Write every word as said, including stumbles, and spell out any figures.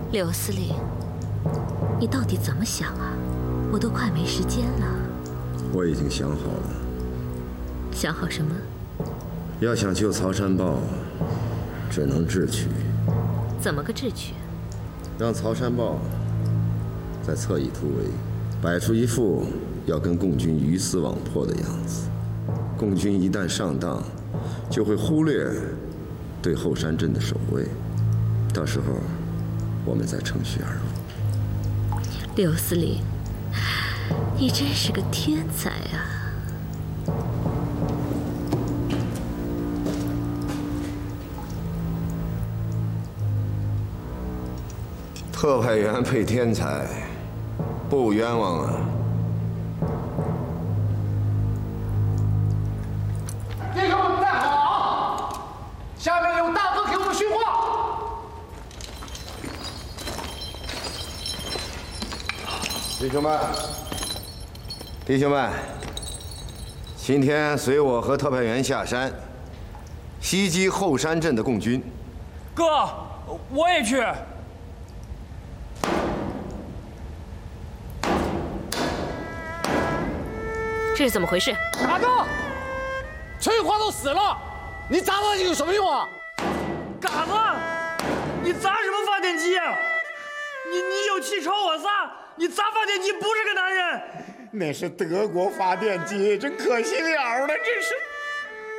柳司令，你到底怎么想啊？我都快没时间了。 我已经想好了。 想好什么？ 要想救曹山豹，只能智取。 怎么个智取？ 让曹山豹再侧翼突围，摆出一副要跟共军鱼死网破的样子。共军一旦上当，就会忽略对后山镇的守卫，到时候我们再乘虚而入。 柳司令，你真是个天才啊！ 特派员配天才，不冤枉啊！ 弟兄们站好，下面有大哥给我们训话。 弟兄们，弟兄们，今天随我和特派员下山，袭击后山镇的共军。 哥，我也去。 这是怎么回事？ 大哥，翠花都死了，你砸它有什么用啊？ 嘎子，你砸什么发电机啊？你你有气朝我撒，你砸发电机不是个男人。 那是德国发电机，真可惜了了，真是。